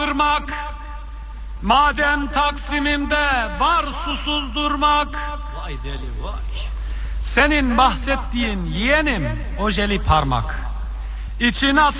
Irmak, maden Taksim'imde var susuz durmak. Vay deli vay. Senin bahsettiğin yeğenim ojeli parmak. İçi nasıl